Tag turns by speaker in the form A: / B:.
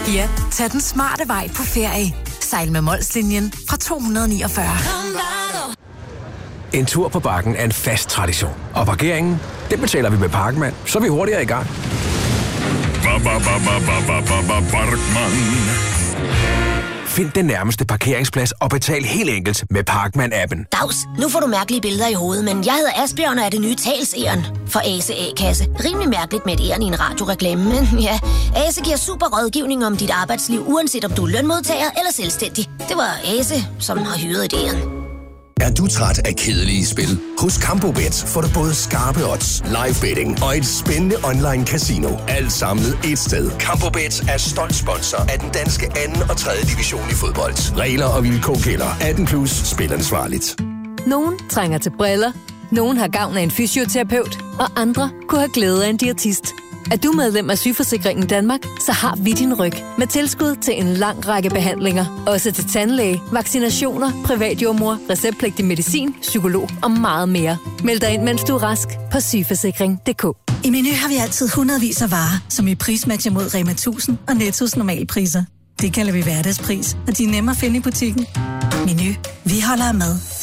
A: Ja, tag den smarte vej på ferie. Sejl med Molslinjen fra 249.
B: En tur på Bakken er en fast tradition. Og parkeringen, det betaler vi med Parkmand, så er vi hurtigere i gang. Find den nærmeste parkeringsplads og betal helt enkelt med Parkmand-appen.
C: Dags, nu får du mærkelige billeder i hovedet, men jeg hedder Asbjørn og er det nye talsæren for Ase A-kasse. Rimelig mærkeligt med et æren i en radioreklame, men ja, Ase giver super rådgivning om dit arbejdsliv, uanset om du er lønmodtager eller selvstændig. Det var Ase, som har hyret et æren.
D: Er du træt af kedelige spil? Hos Campobet får du både skarpe odds, live betting og et spændende online casino. Alt samlet et sted. Campobet er stolt sponsor af den danske 2. og 3. division i fodbold. Regler og vilkår gælder. 18+, spil ansvarligt.
E: Nogen trænger til briller, nogen har gavn af en fysioterapeut, og andre kunne have glæde af en diætist. Er du medlem af Sygeforsikringen Danmark, så har vi din ryg med tilskud til en lang række behandlinger. Også til tandlæge, vaccinationer, privatjordmor, receptpligtig medicin, psykolog og meget mere. Meld dig ind, mens du er rask på sygeforsikring.dk.
F: I Meny har vi altid hundredvis af varer, som vi prismatcher mod Rema 1000 og Nettos normalpriser. Det kalder vi hverdagspris, og de er nemme at finde i butikken. Meny. Vi holder af mad.